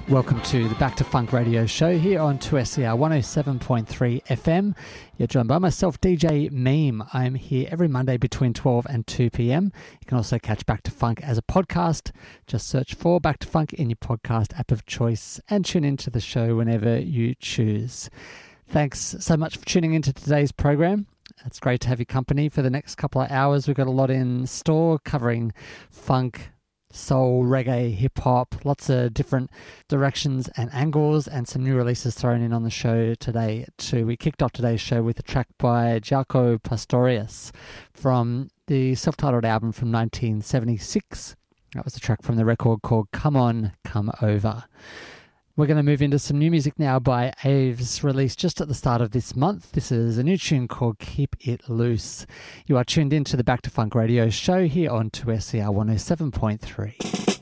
Welcome to the Back to Funk radio show here on 2SER 107.3 FM. You're joined by myself, DJ Meme. I'm here every Monday between 12 and 2 p.m. You can also catch Back to Funk as a podcast. Just search for Back to Funk in your podcast app of choice and tune into the show whenever you choose. Thanks so much for tuning into today's program. It's great to have your company for the next couple of hours. We've got a lot in store covering funk, soul, reggae, hip-hop, lots of different directions and angles, and some new releases thrown in on the show today too. We kicked off today's show with a track by Jaco Pastorius from the self-titled album from 1976. That was a track from the record called Come On, Come Over. We're going to move into some new music now by Aves, released just at the start of this month. This is a new tune called Keep It Loose. You are tuned into the Back to Funk radio show here on 2SER 107.3.